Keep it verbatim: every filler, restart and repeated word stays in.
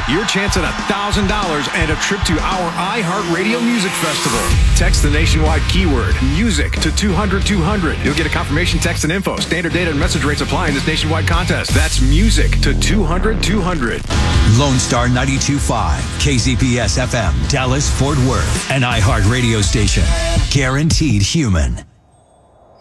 your chance at one thousand dollars and a trip to our iHeartRadio Music Festival. Text the nationwide keyword music to two hundred two hundred. You'll get a confirmation text and info. Standard data and message rates apply in this nationwide contest. That's music to two hundred two hundred. Lone Star ninety-two point five, K Z P S F M, Dallas, Fort Worth, an iHeartRadio station. Guaranteed human.